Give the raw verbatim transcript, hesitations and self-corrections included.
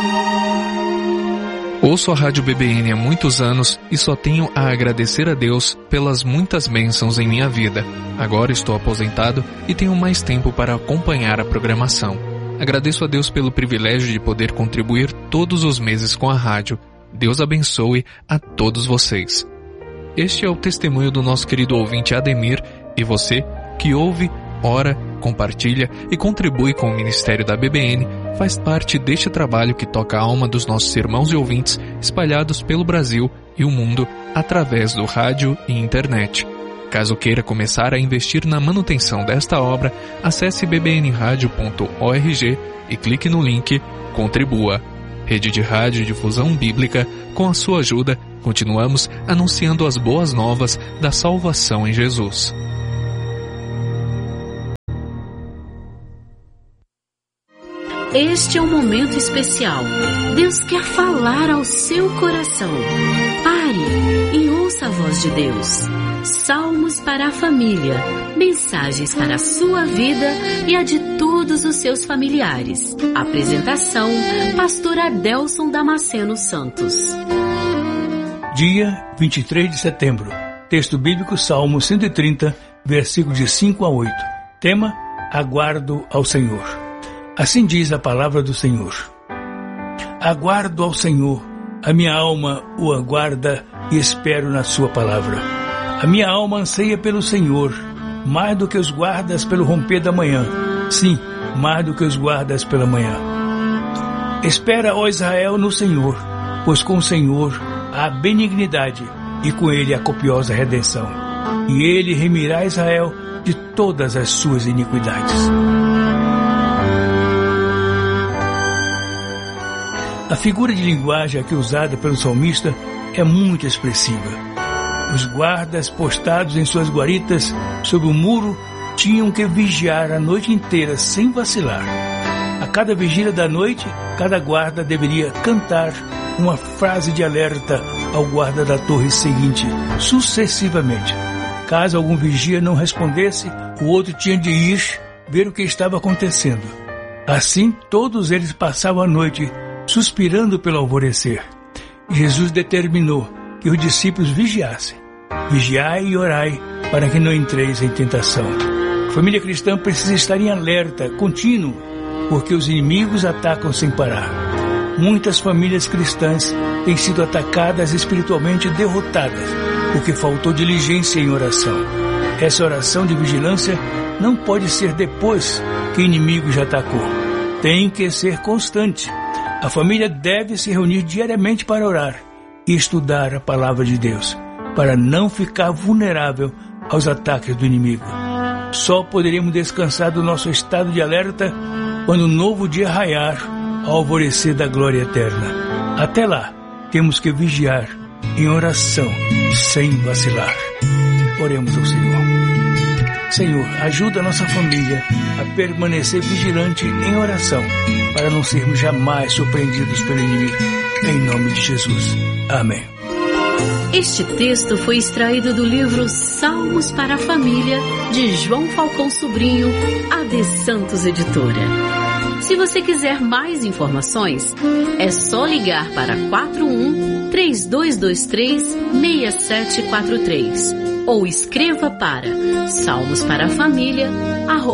Ouço a Rádio B B N há muitos anos e só tenho a agradecer a Deus pelas muitas bênçãos em minha vida. Agora estou aposentado e tenho mais tempo para acompanhar a programação. Agradeço a Deus pelo privilégio de poder contribuir todos os meses com a rádio. Deus abençoe a todos vocês. Este é o testemunho do nosso querido ouvinte Ademir, e você que ouve, ora, compartilha e contribui com o Ministério da B B N, faz parte deste trabalho que toca a alma dos nossos irmãos e ouvintes espalhados pelo Brasil e o mundo através do rádio e internet. Caso queira começar a investir na manutenção desta obra, acesse b b n radio ponto org e clique no link Contribua. Rede de Rádio e Difusão Bíblica, com a sua ajuda, continuamos anunciando as boas novas da salvação em Jesus. Este é um momento especial. Deus quer falar ao seu coração. Pare e ouça a voz de Deus. Salmos para a família. Mensagens para a sua vida e a de todos os seus familiares. Apresentação: Pastor Adelson Damasceno Santos. Dia vinte e três de setembro. Texto bíblico: Salmo cento e trinta, versículos de cinco a oito. Tema: Aguardo ao Senhor. Assim diz a palavra do Senhor. Aguardo ao Senhor, a minha alma o aguarda e espero na sua palavra. A minha alma anseia pelo Senhor, mais do que os guardas pelo romper da manhã. Sim, mais do que os guardas pela manhã. Espera, ó Israel, no Senhor, pois com o Senhor há benignidade e com ele a copiosa redenção. E ele remirá Israel de todas as suas iniquidades. A figura de linguagem aqui usada pelo salmista é muito expressiva. Os guardas postados em suas guaritas sob o muro tinham que vigiar a noite inteira sem vacilar. A cada vigília da noite, cada guarda deveria cantar uma frase de alerta ao guarda da torre seguinte, sucessivamente. Caso algum vigia não respondesse, o outro tinha de ir ver o que estava acontecendo. Assim, todos eles passavam a noite suspirando pelo alvorecer. Jesus determinou que os discípulos vigiassem. Vigiai e orai para que não entreis em tentação. A família cristã precisa estar em alerta contínuo, porque os inimigos atacam sem parar. Muitas famílias cristãs têm sido atacadas espiritualmente derrotadas, porque faltou diligência em oração. Essa oração de vigilância não pode ser depois que o inimigo já atacou. Tem que ser constante. A família deve se reunir diariamente para orar e estudar a palavra de Deus, para não ficar vulnerável aos ataques do inimigo. Só poderemos descansar do nosso estado de alerta quando o novo dia raiar ao alvorecer da glória eterna. Até lá, temos que vigiar em oração, sem vacilar. Oremos ao Senhor. Senhor, ajuda a nossa família a permanecer vigilante em oração, para não sermos jamais surpreendidos pelo inimigo. Em nome de Jesus. Amém. Este texto foi extraído do livro Salmos para a Família, de João Falcão Sobrinho, A D Santos Editora. Se você quiser mais informações, é só ligar para quatro um, três dois dois três, seis sete quatro três ou escreva para salmos para a família arroba